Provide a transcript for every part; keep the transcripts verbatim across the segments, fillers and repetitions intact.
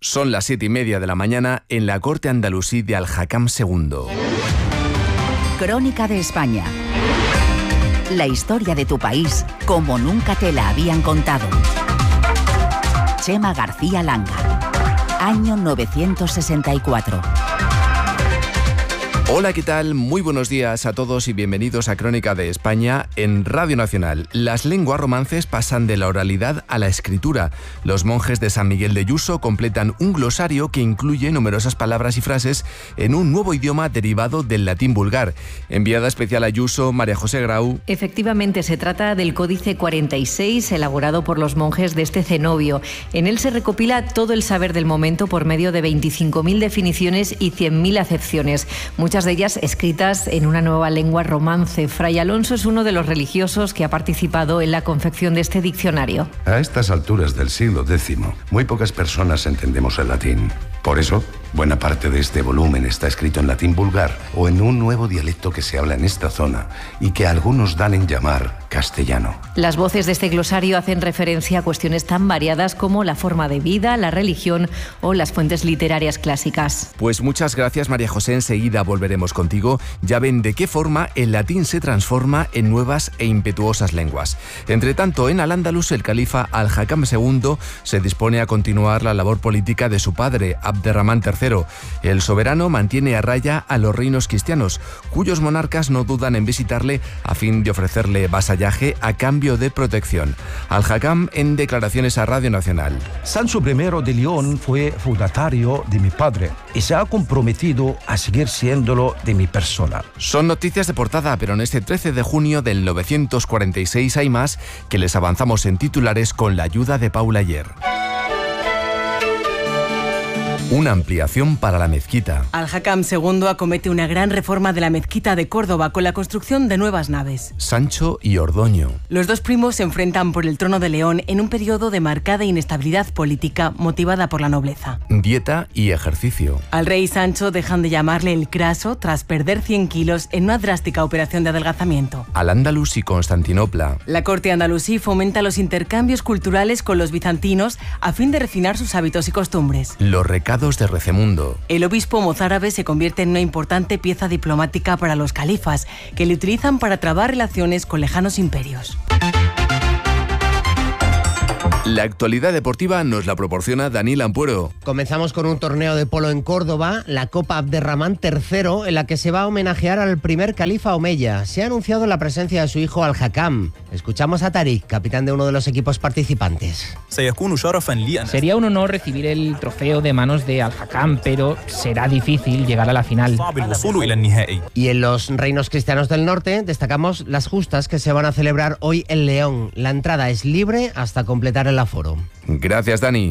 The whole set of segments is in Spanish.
Son las siete y media de la mañana en la corte andalusí de Al-Hakam segundo. Crónica de España. La historia de tu país como nunca te la habían contado. Chema García Langa. Año novecientos sesenta y cuatro. Hola, ¿qué tal? Muy buenos días a todos y bienvenidos a Crónica de España en Radio Nacional. Las lenguas romances pasan de la oralidad a la escritura. Los monjes de San Miguel de Yuso completan un glosario que incluye numerosas palabras y frases en un nuevo idioma derivado del latín vulgar. Enviada especial a Yuso, María José Grau. Efectivamente, se trata del Códice cuarenta y seis, elaborado por los monjes de este cenobio. En él se recopila todo el saber del momento por medio de veinticinco mil definiciones y cien mil acepciones. Muchas de ellas escritas en una nueva lengua romance. Fray Alonso es uno de los religiosos que ha participado en la confección de este diccionario. A estas alturas del siglo décimo, muy pocas personas entendemos el latín. Por eso, buena parte de este volumen está escrito en latín vulgar o en un nuevo dialecto que se habla en esta zona y que algunos dan en llamar castellano. Las voces de este glosario hacen referencia a cuestiones tan variadas como la forma de vida, la religión o las fuentes literarias clásicas. Pues muchas gracias, María José. Enseguida volveremos contigo. Ya ven de qué forma el latín se transforma en nuevas e impetuosas lenguas. Entre tanto, en Al-Ándalus, el califa Al-Hakam segundo se dispone a continuar la labor política de su padre, Abderramán tercero. El soberano mantiene a raya a los reinos cristianos, cuyos monarcas no dudan en visitarle a fin de ofrecerle vasallaje a cambio de protección. Al-Hakam en declaraciones a Radio Nacional. Sancho primero de León fue feudatario de mi padre y se ha comprometido a seguir siéndolo de mi persona. Son noticias de portada, pero en este trece de junio del novecientos cuarenta y seis hay más que les avanzamos en titulares con la ayuda de Paula Ayer. Una ampliación para la mezquita. Al-Hakam segundo acomete una gran reforma de la mezquita de Córdoba con la construcción de nuevas naves. Sancho y Ordoño. Los dos primos se enfrentan por el trono de León en un periodo de marcada inestabilidad política motivada por la nobleza. Dieta y ejercicio. Al rey Sancho dejan de llamarle el Craso tras perder cien kilos en una drástica operación de adelgazamiento. Al-Ándalus y Constantinopla. La corte andalusí fomenta los intercambios culturales con los bizantinos a fin de refinar sus hábitos y costumbres. Los recados de Recemundo. El obispo mozárabe se convierte en una importante pieza diplomática para los califas, que le utilizan para trabar relaciones con lejanos imperios. La actualidad deportiva nos la proporciona Daniel Ampuero. Comenzamos con un torneo de polo en Córdoba, la Copa Abderramán tercero, en la que se va a homenajear al primer califa omeya. Se ha anunciado la presencia de su hijo Al-Hakam. Escuchamos a Tariq, capitán de uno de los equipos participantes. Sería un honor recibir el trofeo de manos de Al-Hakam, pero será difícil llegar a la final. Y en los reinos cristianos del norte destacamos las justas que se van a celebrar hoy en León. La entrada es libre hasta completar el aforo. Gracias, Dani.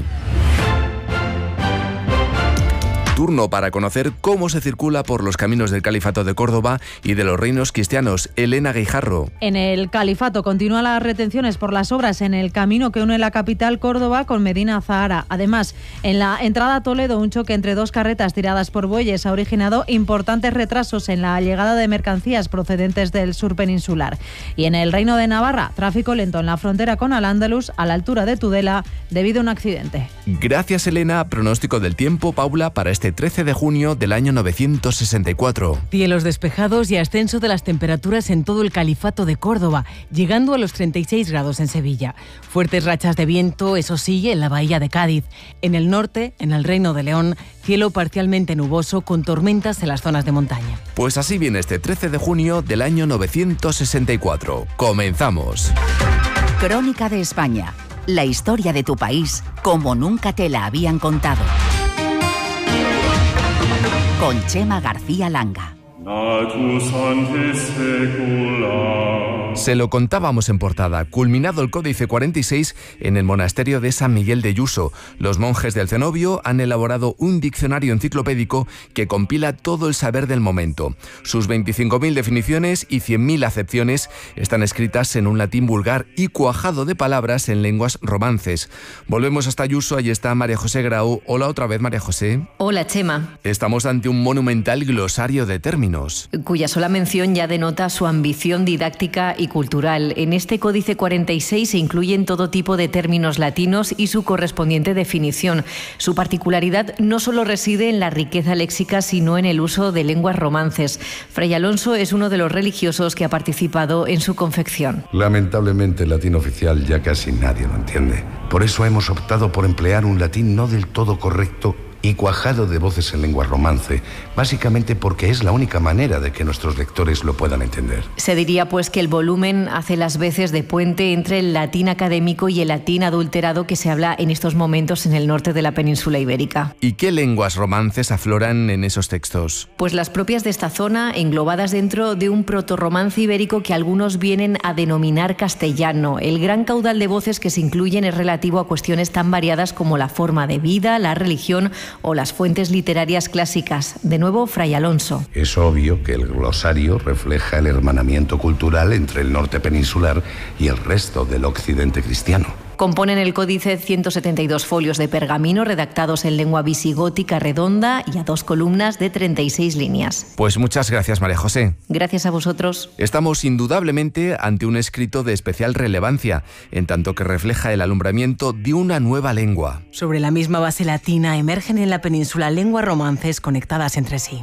Turno para conocer cómo se circula por los caminos del Califato de Córdoba y de los reinos cristianos. Elena Guijarro. En el Califato continúan las retenciones por las obras en el camino que une la capital Córdoba con Medina Zahara. Además, en la entrada a Toledo, un choque entre dos carretas tiradas por bueyes ha originado importantes retrasos en la llegada de mercancías procedentes del sur peninsular. Y en el Reino de Navarra, tráfico lento en la frontera con Al-Ándalus a la altura de Tudela debido a un accidente. Gracias, Elena. Pronóstico del tiempo, Paula, para este trece de junio del año novecientos sesenta y cuatro. Cielos despejados y ascenso de las temperaturas en todo el Califato de Córdoba, llegando a los treinta y seis grados en Sevilla. Fuertes rachas de viento, eso sí, en la bahía de Cádiz. En el norte, en el Reino de León, cielo parcialmente nuboso con tormentas en las zonas de montaña. Pues así viene este trece de junio del año novecientos sesenta y cuatro. ¡Comenzamos! Crónica de España. La historia de tu país como nunca te la habían contado. Con Chema García Langa. Se lo contábamos en portada. Culminado el Códice cuarenta y seis en el monasterio de San Miguel de Yuso, los monjes del cenobio han elaborado un diccionario enciclopédico que compila todo el saber del momento. Sus veinticinco mil definiciones y cien mil acepciones están escritas en un latín vulgar y cuajado de palabras en lenguas romances. Volvemos hasta Yuso, allí está María José Grau. Hola otra vez, María José. Hola, Chema. Estamos ante un monumental glosario de términos, cuya sola mención ya denota su ambición didáctica y y cultural. En este Códice cuarenta y seis se incluyen todo tipo de términos latinos y su correspondiente definición. Su particularidad no solo reside en la riqueza léxica, sino en el uso de lenguas romances. Fray Alonso es uno de los religiosos que ha participado en su confección. Lamentablemente el latín oficial ya casi nadie lo entiende. Por eso hemos optado por emplear un latín no del todo correcto y cuajado de voces en lengua romance, básicamente porque es la única manera de que nuestros lectores lo puedan entender. Se diría pues que el volumen hace las veces de puente entre el latín académico y el latín adulterado que se habla en estos momentos en el norte de la península ibérica. ¿Y qué lenguas romances afloran en esos textos? Pues las propias de esta zona, englobadas dentro de un protorromance ibérico que algunos vienen a denominar castellano. El gran caudal de voces que se incluyen es relativo a cuestiones tan variadas como la forma de vida, la religión o las fuentes literarias clásicas. De nuevo, Fray Alonso. Es obvio que el glosario refleja el hermanamiento cultural entre el norte peninsular y el resto del occidente cristiano. Componen el códice ciento setenta y dos folios de pergamino redactados en lengua visigótica redonda y a dos columnas de treinta y seis líneas. Pues muchas gracias, María José. Gracias a vosotros. Estamos indudablemente ante un escrito de especial relevancia, en tanto que refleja el alumbramiento de una nueva lengua. Sobre la misma base latina emergen en la península lenguas romances conectadas entre sí.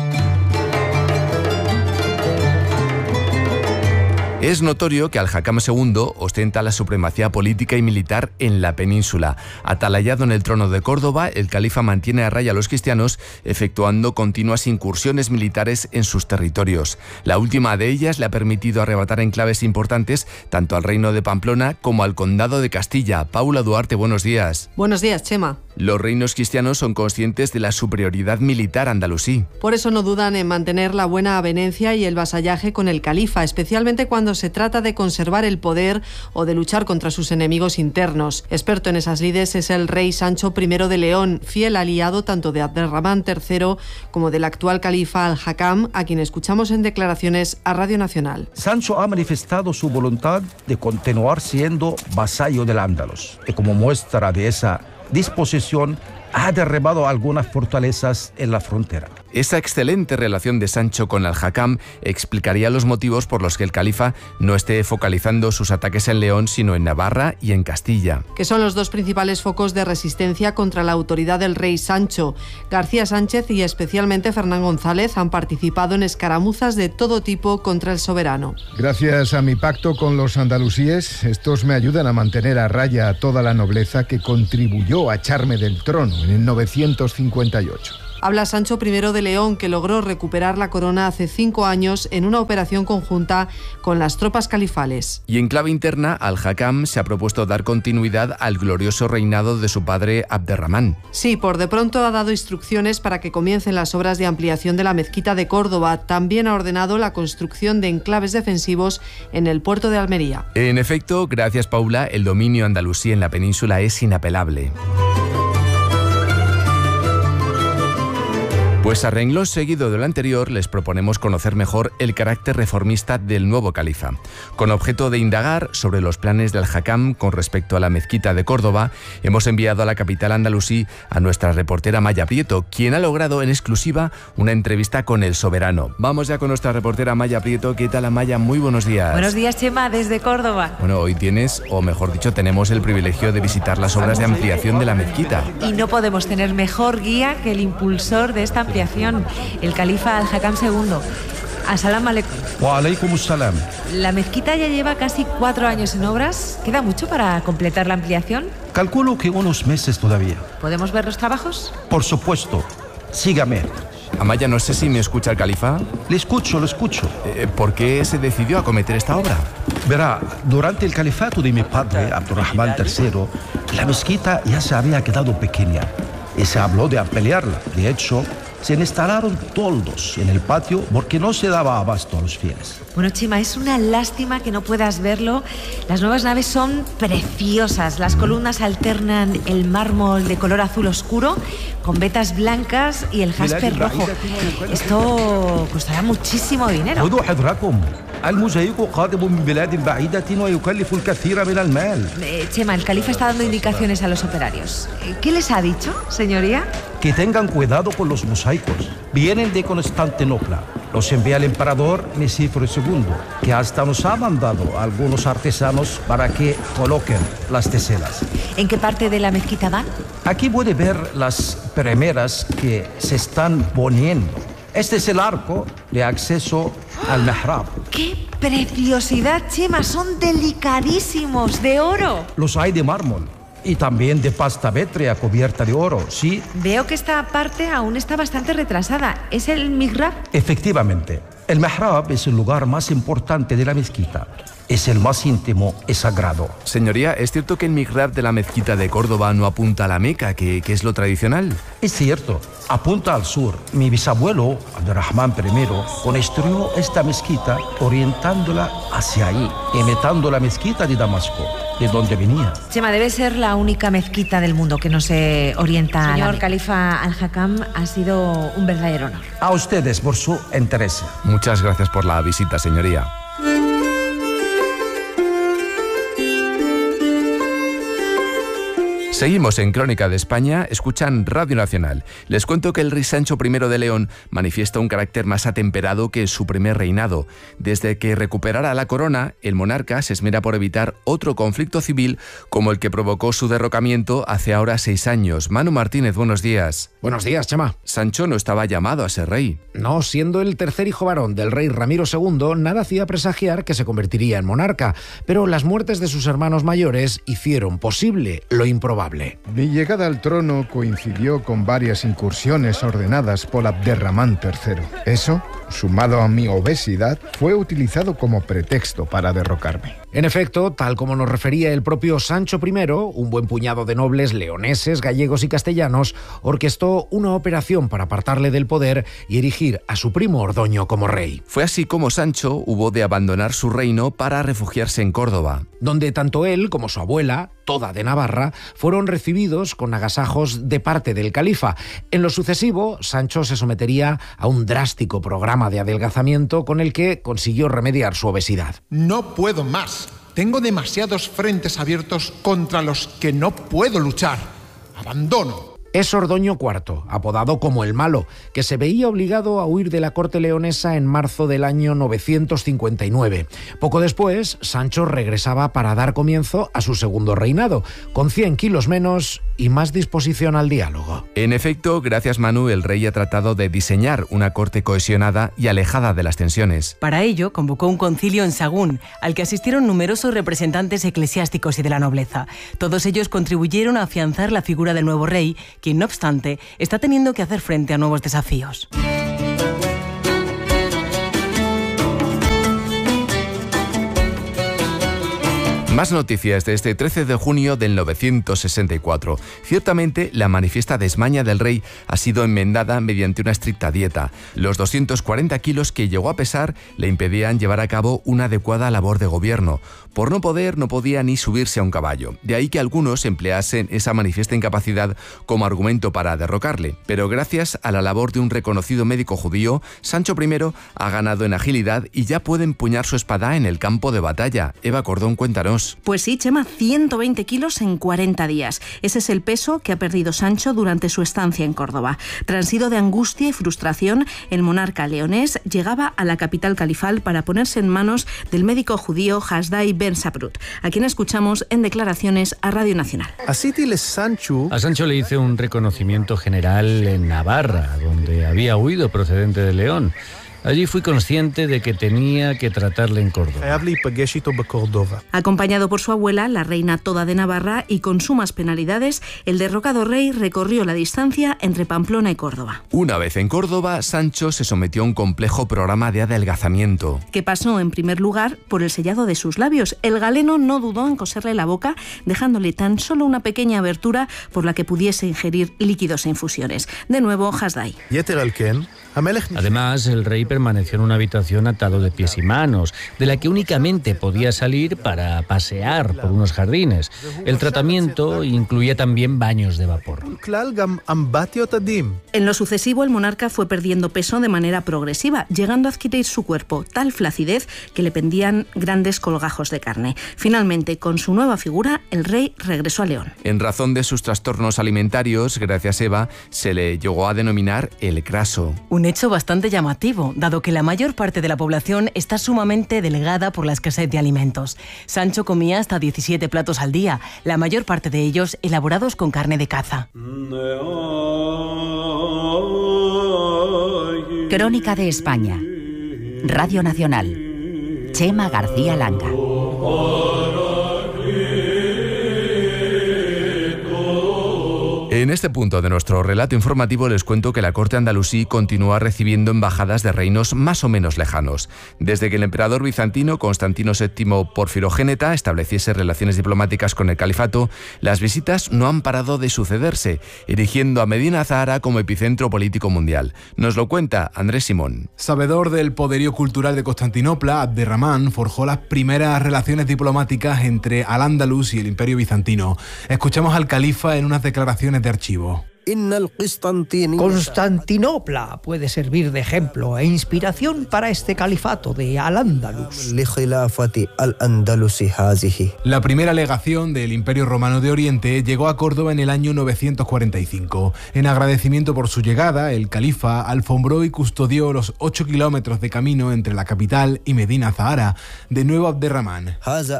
Es notorio que Al-Hakam segundo ostenta la supremacía política y militar en la península. Atalayado en el trono de Córdoba, el califa mantiene a raya a los cristianos, efectuando continuas incursiones militares en sus territorios. La última de ellas le ha permitido arrebatar enclaves importantes tanto al reino de Pamplona como al condado de Castilla. Paula Duarte, buenos días. Buenos días, Chema. Los reinos cristianos son conscientes de la superioridad militar andalusí. Por eso no dudan en mantener la buena avenencia y el vasallaje con el califa, especialmente cuando se trata de conservar el poder o de luchar contra sus enemigos internos. Experto en esas lides es el rey Sancho primero de León, fiel aliado tanto de Abderramán tercero como del actual califa Al-Hakam, a quien escuchamos en declaraciones a Radio Nacional. Sancho ha manifestado su voluntad de continuar siendo vasallo del Andalus, y como muestra de esa disposición ha derribado algunas fortalezas en la frontera. Esa excelente relación de Sancho con Al-Hakam explicaría los motivos por los que el califa no esté focalizando sus ataques en León, sino en Navarra y en Castilla. Que son los dos principales focos de resistencia contra la autoridad del rey Sancho. García Sánchez y especialmente Fernán González han participado en escaramuzas de todo tipo contra el soberano. Gracias a mi pacto con los andalusíes, estos me ayudan a mantener a raya a toda la nobleza que contribuyó a echarme del trono en el novecientos cincuenta y ocho. Habla Sancho primero de León, que logró recuperar la corona hace cinco años en una operación conjunta con las tropas califales. Y en clave interna, Al-Hakam se ha propuesto dar continuidad al glorioso reinado de su padre Abderramán. Sí, por de pronto ha dado instrucciones para que comiencen las obras de ampliación de la mezquita de Córdoba. También ha ordenado la construcción de enclaves defensivos en el puerto de Almería. En efecto, gracias Paula, el dominio andalusí en la península es inapelable. Pues a renglón seguido de lo anterior les proponemos conocer mejor el carácter reformista del nuevo califa. Con objeto de indagar sobre los planes del Al-Hakam con respecto a la mezquita de Córdoba, hemos enviado a la capital andalusí a nuestra reportera Maya Prieto, quien ha logrado en exclusiva una entrevista con el soberano. Vamos ya con nuestra reportera Maya Prieto. ¿Qué tal, Maya? Muy buenos días. Buenos días, Chema, desde Córdoba. Bueno, hoy tienes, o mejor dicho, tenemos el privilegio de visitar las obras de ampliación de la mezquita. Y no podemos tener mejor guía que el impulsor de esta ampliación, el califa Al-Hakam segundo. As-salam alaykum. Wa alaykum as-salam. La mezquita ya lleva casi cuatro años en obras. ¿Queda mucho para completar la ampliación? Calculo que unos meses todavía. ¿Podemos ver los trabajos? Por supuesto. Sígame. Amaya, no sé si me escucha el califa. Le escucho, lo escucho. Eh, ¿Por qué se decidió a acometer esta obra? Verá, durante el califato de mi padre, Abderramán tercero, la mezquita ya se había quedado pequeña y se habló de ampliarla. De hecho, se instalaron toldos en el patio porque no se daba abasto a los fieles. Bueno, Chema, es una lástima que no puedas verlo. Las nuevas naves son preciosas. Las columnas alternan el mármol de color azul oscuro con vetas blancas y el jaspe rojo. Esto costará muchísimo dinero. Eh, Chema, el califa está dando indicaciones a los operarios. ¿Qué les ha dicho, señoría? Que tengan cuidado con los mosaicos. Vienen de Constantinopla Los envía el emperador Nicéforo segundo, que hasta nos ha mandado a algunos artesanos para que coloquen las teselas. ¿En qué parte de la mezquita van? Aquí puede ver las primeras que se están poniendo. Este es el arco de acceso al mihrab. ¡Qué preciosidad, Chema! Son delicadísimos, de oro. Los hay de mármol y también de pasta pétrea cubierta de oro, ¿sí? Veo que esta parte aún está bastante retrasada. ¿Es el mihrab? Efectivamente. El mihrab es el lugar más importante de la mezquita. Es el más íntimo y sagrado. Señoría, ¿es cierto que el mihrab de la mezquita de Córdoba no apunta a la Meca, que, que es lo tradicional? Es cierto, apunta al sur. Mi bisabuelo, Abderrahmán primero, construyó esta mezquita orientándola hacia ahí, imitando la mezquita de Damasco, de donde venía. Chema, debe ser la única mezquita del mundo que no se orienta. Señor Califa Al-Hakam, ha sido un verdadero honor. A ustedes por su interés. Muchas gracias por la visita, señoría. Seguimos en Crónica de España, escuchan Radio Nacional. Les cuento que el rey Sancho primero de León manifiesta un carácter más atemperado que su primer reinado. Desde que recuperara la corona, el monarca se esmera por evitar otro conflicto civil como el que provocó su derrocamiento hace ahora seis años. Manu Martínez, buenos días. Buenos días, Chema. Sancho no estaba llamado a ser rey. No, siendo el tercer hijo varón del rey Ramiro segundo, nada hacía presagiar que se convertiría en monarca, pero las muertes de sus hermanos mayores hicieron posible lo improbable. Mi llegada al trono coincidió con varias incursiones ordenadas por Abderramán tercero. Eso, sumado a mi obesidad, fue utilizado como pretexto para derrocarme. En efecto, tal como nos refería el propio Sancho primero, un buen puñado de nobles leoneses, gallegos y castellanos orquestó una operación para apartarle del poder y erigir a su primo Ordoño como rey. Fue así como Sancho hubo de abandonar su reino para refugiarse en Córdoba, donde tanto él como su abuela, toda de Navarra, fueron recibidos con agasajos de parte del califa. En lo sucesivo, Sancho se sometería a un drástico programa de adelgazamiento con el que consiguió remediar su obesidad. No puedo más. Tengo demasiados frentes abiertos contra los que no puedo luchar. Abandono. Es Ordoño cuarto, apodado como el Malo, que se veía obligado a huir de la corte leonesa en marzo del año novecientos cincuenta y nueve. Poco después, Sancho regresaba para dar comienzo a su segundo reinado, con cien kilos menos y más disposición al diálogo. En efecto, gracias Manu, el rey ha tratado de diseñar una corte cohesionada y alejada de las tensiones. Para ello, convocó un concilio en Sagún, al que asistieron numerosos representantes eclesiásticos y de la nobleza. Todos ellos contribuyeron a afianzar la figura del nuevo rey, quien, no obstante, está teniendo que hacer frente a nuevos desafíos. Más noticias de este trece de junio del novecientos sesenta y cuatro. Ciertamente, la manifiesta desmaña del rey ha sido enmendada mediante una estricta dieta. Los doscientos cuarenta kilos que llegó a pesar le impedían llevar a cabo una adecuada labor de gobierno. Por no poder, no podía ni subirse a un caballo. De ahí que algunos empleasen esa manifiesta incapacidad como argumento para derrocarle. Pero gracias a la labor de un reconocido médico judío, Sancho primero ha ganado en agilidad y ya puede empuñar su espada en el campo de batalla. Eva Cordón, cuéntanos. Pues sí, Chema, ciento veinte kilos en cuarenta días. Ese es el peso que ha perdido Sancho durante su estancia en Córdoba. Transido de angustia y frustración, el monarca leonés llegaba a la capital califal para ponerse en manos del médico judío Hasdai Ben Saprut, a quien escuchamos en declaraciones a Radio Nacional. A Sancho le hice un reconocimiento general en Navarra, donde había huido procedente de León. Allí fui consciente de que tenía que tratarle en Córdoba. Acompañado por su abuela, la reina toda de Navarra, y con sumas penalidades, el derrocado rey recorrió la distancia entre Pamplona y Córdoba. Una vez en Córdoba, Sancho se sometió a un complejo programa de adelgazamiento, que pasó en primer lugar por el sellado de sus labios. El galeno no dudó en coserle la boca, dejándole tan solo una pequeña abertura por la que pudiese ingerir líquidos e infusiones. De nuevo, Hasdai. Además, el rey permaneció en una habitación atado de pies y manos, de la que únicamente podía salir para pasear por unos jardines. El tratamiento incluía también baños de vapor. En lo sucesivo, el monarca fue perdiendo peso de manera progresiva, llegando a adquirir su cuerpo tal flacidez que le pendían grandes colgajos de carne. Finalmente, con su nueva figura, el rey regresó a León. En razón de sus trastornos alimentarios, gracias Eva, se le llegó a denominar el craso. Un hecho bastante llamativo, dado que la mayor parte de la población está sumamente delgada por la escasez de alimentos. Sancho comía hasta diecisiete platos al día, la mayor parte de ellos elaborados con carne de caza. Crónica de España. Radio Nacional. Chema García Langa. En este punto de nuestro relato informativo les cuento que la corte andalusí continúa recibiendo embajadas de reinos más o menos lejanos. Desde que el emperador bizantino Constantino séptimo Porfirogéneta estableciese relaciones diplomáticas con el califato, las visitas no han parado de sucederse, erigiendo a Medina Azahara como epicentro político mundial. Nos lo cuenta Andrés Simón. Sabedor del poderío cultural de Constantinopla, Abderramán forjó las primeras relaciones diplomáticas entre Al-Ándalus y el Imperio bizantino. Escuchamos al califa en unas declaraciones de archivo. Constantinopla puede servir de ejemplo e inspiración para este califato de Al-Ándalus. La primera legación del Imperio Romano de Oriente llegó a Córdoba en el año novecientos cuarenta y cinco. En agradecimiento por su llegada, el califa alfombró y custodió los ocho kilómetros de camino entre la capital y Medina Azahara. De nuevo Abderramán.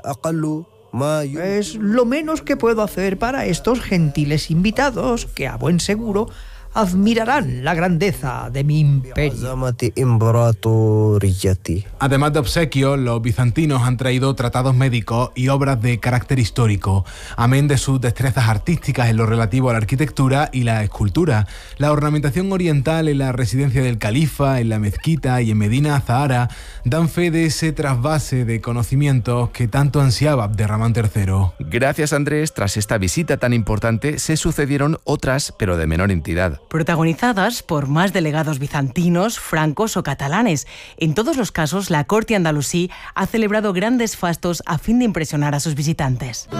Es lo menos que puedo hacer para estos gentiles invitados que, a buen seguro, admirarán la grandeza de mi imperio. Además de obsequios, los bizantinos han traído tratados médicos y obras de carácter histórico, amén de sus destrezas artísticas en lo relativo a la arquitectura y la escultura. La ornamentación oriental en la residencia del califa, en la mezquita y en Medina Azahara dan fe de ese trasvase de conocimientos que tanto ansiaba Abderramán tercero. Gracias, Andrés. Tras esta visita tan importante, se sucedieron otras, pero de menor entidad. Protagonizadas por más delegados bizantinos, francos o catalanes. En todos los casos, la corte andalusí ha celebrado grandes fastos a fin de impresionar a sus visitantes.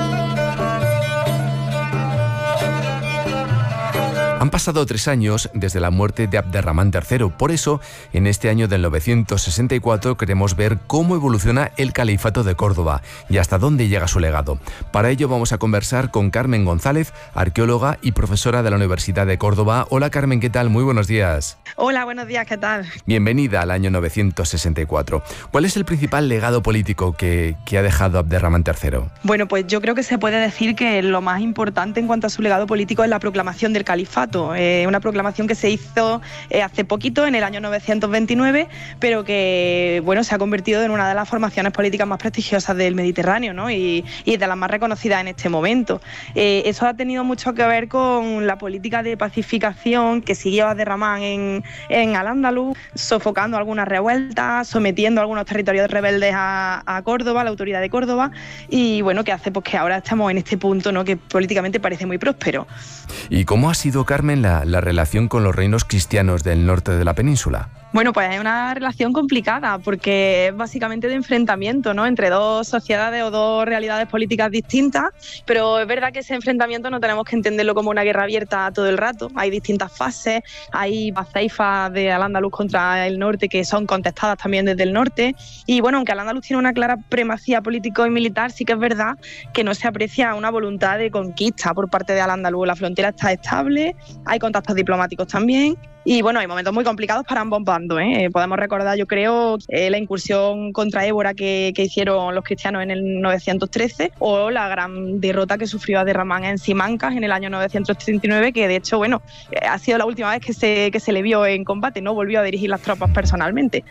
Han pasado tres años desde la muerte de Abderramán tercero. Por eso, en este año del novecientos sesenta y cuatro queremos ver cómo evoluciona el califato de Córdoba y hasta dónde llega su legado. Para ello vamos a conversar con Carmen González, arqueóloga y profesora de la Universidad de Córdoba. Hola Carmen, ¿qué tal? Muy buenos días. Hola, buenos días, ¿qué tal? Bienvenida al año novecientos sesenta y cuatro. ¿Cuál es el principal legado político que, que ha dejado Abderramán tercero? Bueno, pues yo creo que se puede decir que lo más importante en cuanto a su legado político es la proclamación del califato. Eh, una proclamación que se hizo eh, hace poquito, en el año novecientos veintinueve, pero que bueno, se ha convertido en una de las formaciones políticas más prestigiosas del Mediterráneo, ¿no? y, y de las más reconocidas en este momento. Eh, eso ha tenido mucho que ver con la política de pacificación que siguió Abderramán en, en Al-Ándalus, sofocando algunas revueltas, sometiendo algunos territorios rebeldes a, a Córdoba, a la autoridad de Córdoba, y bueno, que hace pues, que ahora estamos en este punto, ¿no? Que políticamente parece muy próspero. ¿Y cómo ha sido, Carmen, la, la relación con los reinos cristianos del norte de la península? Bueno, pues es una relación complicada porque es básicamente de enfrentamiento, ¿no? Entre dos sociedades o dos realidades políticas distintas, pero es verdad que ese enfrentamiento no tenemos que entenderlo como una guerra abierta todo el rato. Hay distintas fases, hay aceifas de Al-Ándalus contra el norte que son contestadas también desde el norte, y bueno, aunque Al-Ándalus tiene una clara primacía político y militar, sí que es verdad que no se aprecia una voluntad de conquista por parte de Al-Ándalus. La frontera está estable, hay contactos diplomáticos también. Y bueno, hay momentos muy complicados para ambos bandos, ¿eh? Podemos recordar, yo creo, eh, la incursión contra Évora que, que hicieron los cristianos en el novecientos trece, o la gran derrota que sufrió Abderramán en Simancas en el año novecientos treinta y nueve, que de hecho, bueno, eh, ha sido la última vez que se, que se le vio en combate, ¿no? Volvió a dirigir las tropas personalmente.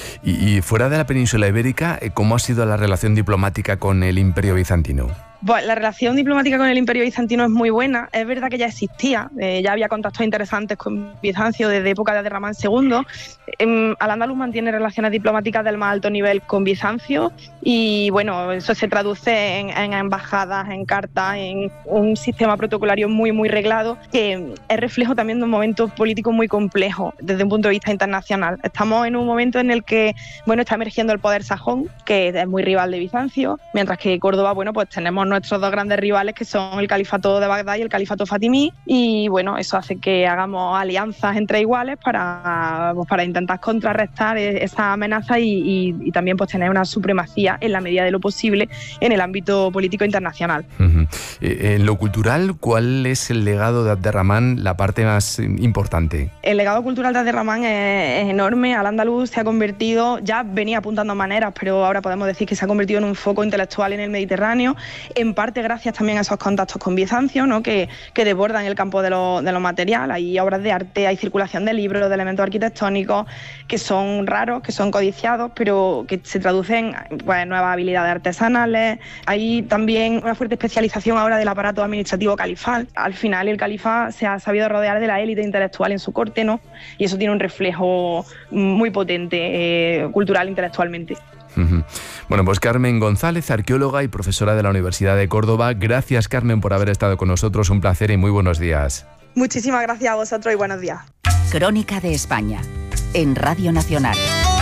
y, y fuera de la península ibérica, ¿cómo ha sido la relación diplomática con el Imperio bizantino? Bueno, la relación diplomática con el Imperio bizantino es muy buena. Es verdad que ya existía, eh, ya había contactos interesantes con Bizancio desde época de Abderramán segundo. Eh, Al-Ándalus mantiene relaciones diplomáticas del más alto nivel con Bizancio y bueno, eso se traduce en, en embajadas, en cartas, en un sistema protocolario muy muy reglado que es reflejo también de un momento político muy complejo desde un punto de vista internacional. Estamos en un momento en el que bueno, está emergiendo el poder sajón, que es muy rival de Bizancio, mientras que Córdoba, bueno, pues tenemos nuestros dos grandes rivales, que son el califato de Bagdad y el califato fatimí, y bueno, eso hace que hagamos alianzas entre iguales para, pues, para intentar contrarrestar esa amenaza y, y, y también pues tener una supremacía en la medida de lo posible en el ámbito político internacional. Uh-huh. En lo cultural, ¿cuál es el legado de Abderramán, la parte más importante? El legado cultural de Abderramán es, es enorme. Al-Ándalus se ha convertido, ya venía apuntando maneras, pero ahora podemos decir que se ha convertido en un foco intelectual en el Mediterráneo, en parte gracias también a esos contactos con Bizancio, ¿no? que, que desbordan el campo de lo, de lo material. Hay obras de arte, hay circulación de libros, de elementos arquitectónicos que son raros, que son codiciados, pero que se traducen pues, en nuevas habilidades artesanales. Hay también una fuerte especialización ahora del aparato administrativo califal. Al final el califa se ha sabido rodear de la élite intelectual en su corte, ¿no? Y eso tiene un reflejo muy potente eh, cultural, intelectualmente. Uh-huh. Bueno, pues Carmen González, arqueóloga y profesora de la Universidad de Córdoba. Gracias, Carmen, por haber estado con nosotros. Un placer y muy buenos días. Muchísimas gracias a vosotros y buenos días. Crónica de España, en Radio Nacional.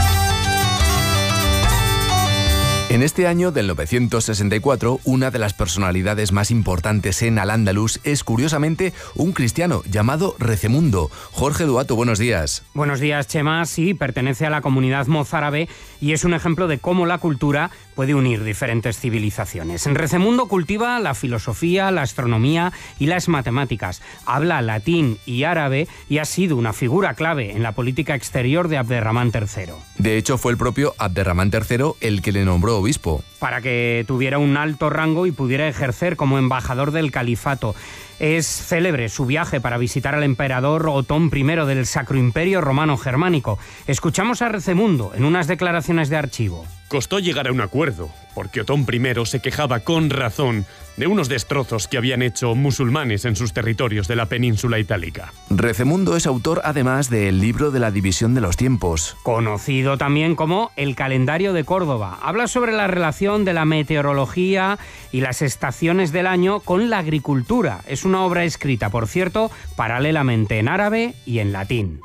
En este año del novecientos sesenta y cuatro, una de las personalidades más importantes en Al-Ándalus es, curiosamente, un cristiano llamado Recemundo. Jorge Duato, buenos días. Buenos días, Chema. Sí, pertenece a la comunidad mozárabe y es un ejemplo de cómo la cultura puede unir diferentes civilizaciones. Recemundo cultiva la filosofía, la astronomía y las matemáticas. Habla latín y árabe y ha sido una figura clave en la política exterior de Abderramán tercero. De hecho, fue el propio Abderramán tercero el que le nombró obispo. Para que tuviera un alto rango y pudiera ejercer como embajador del califato. Es célebre su viaje para visitar al emperador Otón primero del Sacro Imperio Romano Germánico. Escuchamos a Recemundo en unas declaraciones de archivo. Costó llegar a un acuerdo, porque Otón primero se quejaba con razón de unos destrozos que habían hecho musulmanes en sus territorios de la península itálica. Recemundo es autor además del libro de la división de los tiempos, conocido también como El calendario de Córdoba. Habla sobre la relación de la meteorología y las estaciones del año con la agricultura. Es una obra escrita, por cierto, paralelamente en árabe y en latín.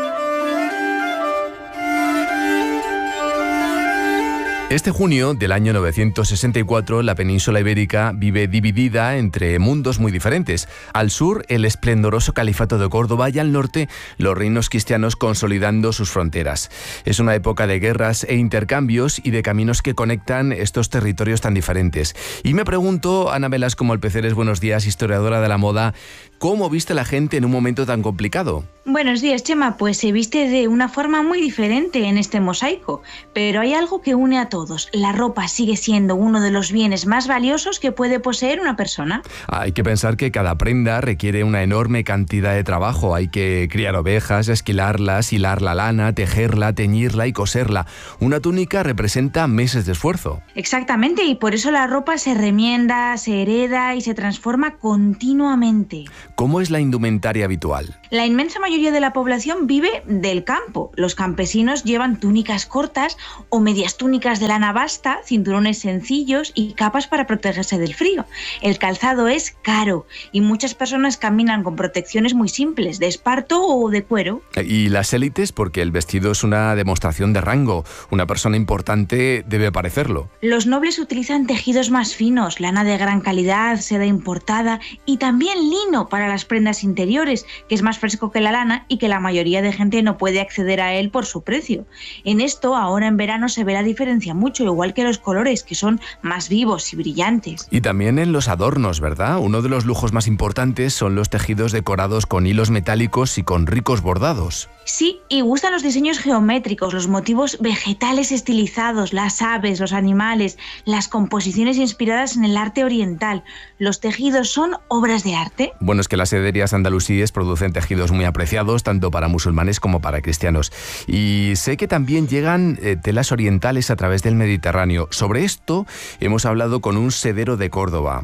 Este junio del año novecientos sesenta y cuatro, la península ibérica vive dividida entre mundos muy diferentes. Al sur, el esplendoroso califato de Córdoba y al norte, los reinos cristianos consolidando sus fronteras. Es una época de guerras e intercambios y de caminos que conectan estos territorios tan diferentes. Y me pregunto, Ana Velasco Molpeceres, buenos días, historiadora de la moda, ¿cómo viste la gente en un momento tan complicado? Buenos días, Chema. Pues se viste de una forma muy diferente en este mosaico, pero hay algo que une a todos. La ropa sigue siendo uno de los bienes más valiosos que puede poseer una persona. Hay que pensar que cada prenda requiere una enorme cantidad de trabajo. Hay que criar ovejas, esquilarlas, hilar la lana, tejerla, teñirla y coserla. Una túnica representa meses de esfuerzo. Exactamente, y por eso la ropa se remienda, se hereda y se transforma continuamente. ¿Cómo es la indumentaria habitual? La inmensa mayoría de la población vive del campo. Los campesinos llevan túnicas cortas o medias túnicas de lana basta, cinturones sencillos y capas para protegerse del frío. El calzado es caro y muchas personas caminan con protecciones muy simples, de esparto o de cuero. Y las élites, porque el vestido es una demostración de rango. Una persona importante debe parecerlo. Los nobles utilizan tejidos más finos, lana de gran calidad, seda importada y también lino para las prendas interiores, que es más fresco que la lana y que la mayoría de gente no puede acceder a él por su precio. En esto, ahora en verano se ve la diferencia mucho, igual que los colores, que son más vivos y brillantes. Y también en los adornos, ¿verdad? Uno de los lujos más importantes son los tejidos decorados con hilos metálicos y con ricos bordados. Sí, y gustan los diseños geométricos, los motivos vegetales estilizados, las aves, los animales, las composiciones inspiradas en el arte oriental. ¿Los tejidos son obras de arte? Bueno, es que las sederías andalusíes producen tejidos muy apreciados, tanto para musulmanes como para cristianos. Y sé que también llegan eh, telas orientales a través del Mediterráneo. Sobre esto hemos hablado con un sedero de Córdoba.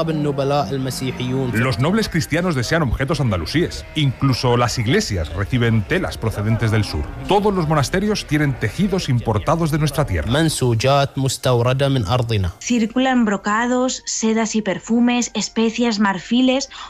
Los nobles cristianos desean objetos andalusíes. Incluso las iglesias reciben telas procedentes del sur. Todos los monasterios tienen tejidos importados de nuestra tierra. Circulan brocados, sedas y perfumes, especias, marfiles, objetos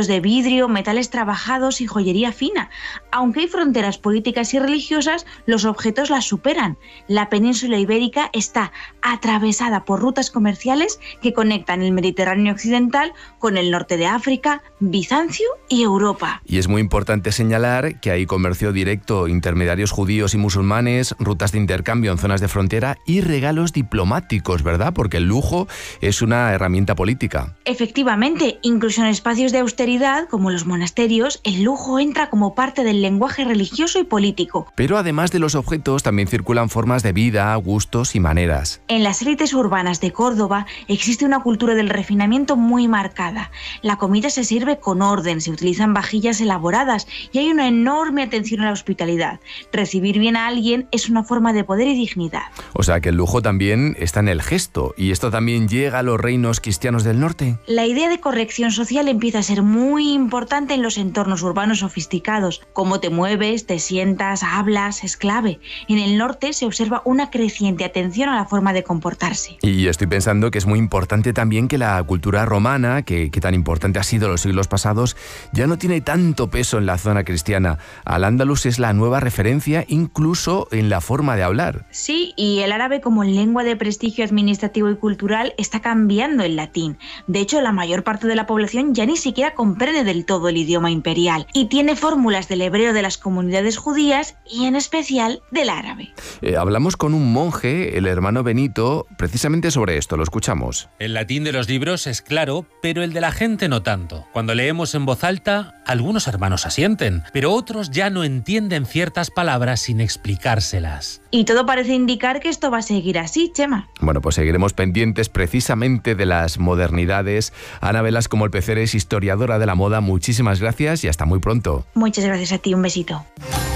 objetos de vidrio, metales trabajados y joyería fina. Aunque hay fronteras políticas y religiosas, los objetos las superan. La península ibérica está atravesada por rutas comerciales que conectan el Mediterráneo occidental con el norte de África, Bizancio y Europa. Y es muy importante señalar que hay comercio directo, intermediarios judíos y musulmanes, rutas de intercambio en zonas de frontera y regalos diplomáticos, ¿verdad? Porque el lujo es una herramienta política. Efectivamente, incluso en espacios de austeridad, como los monasterios, el lujo entra como parte del lenguaje religioso y político. Pero además de los objetos, también circulan formas de vida, gustos y maneras. En las élites urbanas de Córdoba existe una cultura del refinamiento muy marcada. La comida se sirve con orden, se utilizan vajillas elaboradas y hay una enorme atención a la hospitalidad. Recibir bien a alguien es una forma de poder y dignidad. O sea que el lujo también está en el gesto, y esto también llega a los reinos cristianos del norte. La idea de corrección social empieza a ser muy importante en los entornos urbanos sofisticados. Cómo te mueves, te sientas, hablas, es clave. En el norte se observa una creciente atención a la forma de comportarse. Y estoy pensando que es muy importante también que la cultura romana, que, que tan importante ha sido en los siglos pasados, ya no tiene tanto peso en la zona cristiana. Al-Ándalus es la nueva referencia incluso en la forma de hablar. Sí, y el árabe como lengua de prestigio administrativo y cultural está cambiando el latín. De hecho, la mayor parte de la población ya ni siquiera comprende del todo el idioma imperial y tiene fórmulas del hebreo de las comunidades judías y en especial del árabe. Eh, hablamos con un monje, el hermano Benito, precisamente sobre esto, lo escuchamos. El latín de los libros es claro, pero el de la gente no tanto. Cuando leemos en voz alta, algunos hermanos asienten, pero otros ya no entienden ciertas palabras sin explicárselas. Y todo parece indicar que esto va a seguir así, Chema. Bueno, pues seguiremos pendientes precisamente de las modernidades. Ana Velas, como el Pecer, es historiadora de la moda. Muchísimas gracias y hasta muy pronto. Muchas gracias a ti, un besito.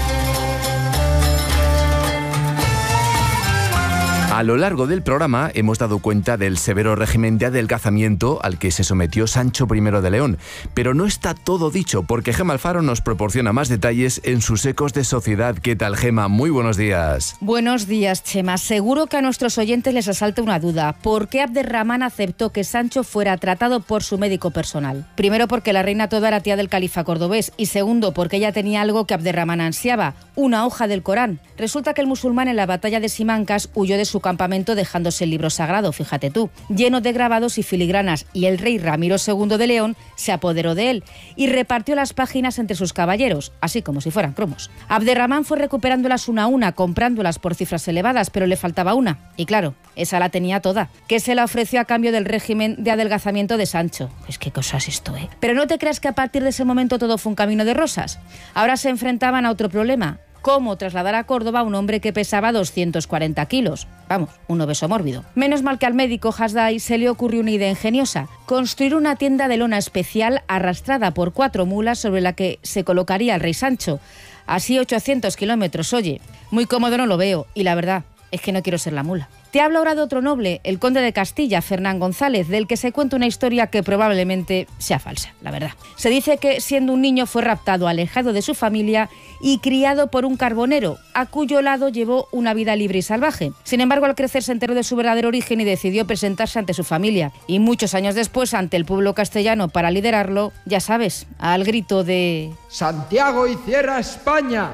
A lo largo del programa hemos dado cuenta del severo régimen de adelgazamiento al que se sometió Sancho primero de León. Pero no está todo dicho, porque Gema Alfaro nos proporciona más detalles en sus Ecos de Sociedad. ¿Qué tal, Gema? Muy buenos días. Buenos días, Chema. Seguro que a nuestros oyentes les asalta una duda. ¿Por qué Abderramán aceptó que Sancho fuera tratado por su médico personal? Primero, porque la reina toda era tía del califa cordobés, y segundo, porque ella tenía algo que Abderramán ansiaba, una hoja del Corán. Resulta que el musulmán en la batalla de Simancas huyó de su campamento dejándose el libro sagrado, fíjate tú, lleno de grabados y filigranas, y el rey Ramiro segundo de León se apoderó de él y repartió las páginas entre sus caballeros, así como si fueran cromos. Abderramán fue recuperándolas una a una, comprándolas por cifras elevadas, pero le faltaba una, y claro, esa la tenía toda, que se la ofreció a cambio del régimen de adelgazamiento de Sancho. Es que cosa es esto, ¿eh? Pero no te creas que a partir de ese momento todo fue un camino de rosas. Ahora se enfrentaban a otro problema: cómo trasladar a Córdoba a un hombre que pesaba doscientos cuarenta kilos. Vamos, un obeso mórbido. Menos mal que al médico Hasdai se le ocurrió una idea ingeniosa: construir una tienda de lona especial arrastrada por cuatro mulas sobre la que se colocaría el rey Sancho. Así ochocientos kilómetros, oye. Muy cómodo no lo veo, y la verdad es que no quiero ser la mula. Te hablo ahora de otro noble, el conde de Castilla, Fernán González, del que se cuenta una historia que probablemente sea falsa, la verdad. Se dice que siendo un niño fue raptado, alejado de su familia y criado por un carbonero, a cuyo lado llevó una vida libre y salvaje. Sin embargo, al crecer se enteró de su verdadero origen y decidió presentarse ante su familia. Y muchos años después, ante el pueblo castellano para liderarlo, ya sabes, al grito de ¡Santiago y cierra España!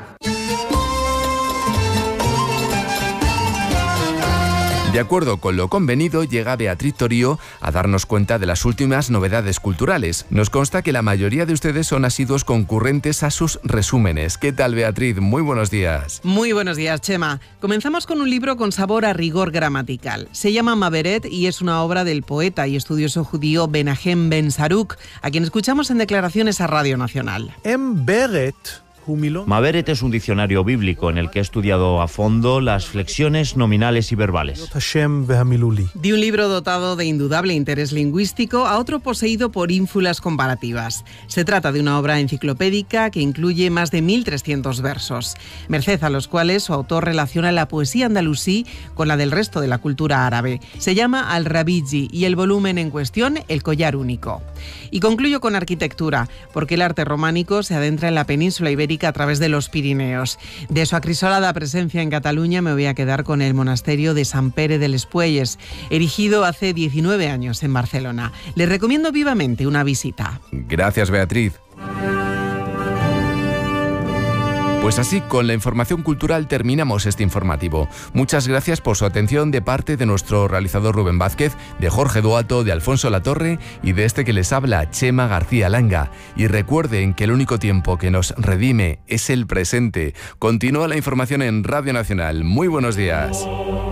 De acuerdo con lo convenido, llega Beatriz Torío a darnos cuenta de las últimas novedades culturales. Nos consta que la mayoría de ustedes son asiduos concurrentes a sus resúmenes. ¿Qué tal, Beatriz? Muy buenos días. Muy buenos días, Chema. Comenzamos con un libro con sabor a rigor gramatical. Se llama Maveret y es una obra del poeta y estudioso judío Menahem Ben Saruk, a quien escuchamos en declaraciones a Radio Nacional. En Beret... Maveret es un diccionario bíblico en el que he estudiado a fondo las flexiones nominales y verbales. De un libro dotado de indudable interés lingüístico a otro poseído por ínfulas comparativas. Se trata de una obra enciclopédica que incluye más de mil trescientos versos, merced a los cuales su autor relaciona la poesía andalusí con la del resto de la cultura árabe. Se llama Al-Rabiji y el volumen en cuestión El Collar Único. Y concluyo con arquitectura, porque el arte románico se adentra en la península ibérica ibérica a través de los Pirineos. De su acrisolada presencia en Cataluña me voy a quedar con el monasterio de Sant Pere de les Puelles, erigido hace diecinueve años en Barcelona. Les recomiendo vivamente una visita. Gracias, Beatriz. Pues así, con la información cultural terminamos este informativo. Muchas gracias por su atención de parte de nuestro realizador Rubén Vázquez, de Jorge Duato, de Alfonso Latorre y de este que les habla, Chema García Langa. Y recuerden que el único tiempo que nos redime es el presente. Continúa la información en Radio Nacional. Muy buenos días.